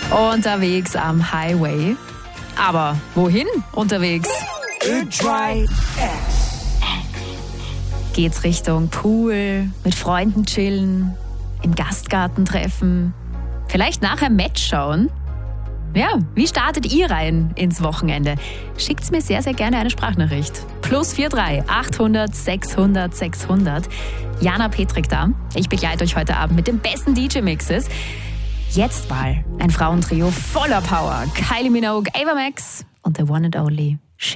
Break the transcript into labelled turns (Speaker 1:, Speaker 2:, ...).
Speaker 1: Unterwegs am Highway. Aber wohin unterwegs?
Speaker 2: Good Drive X.
Speaker 1: Geht's Richtung Pool, mit Freunden chillen, im Gastgarten treffen, vielleicht nachher Match schauen? Ja, wie startet ihr rein ins Wochenende? Schickt's mir sehr, sehr gerne eine Sprachnachricht. +43 800 600 600. Jana Petrik da. Ich begleite euch heute Abend mit den besten DJ-Mixes. Jetzt mal ein Frauentrio voller Power. Kylie Minogue, Ava Max und The One and Only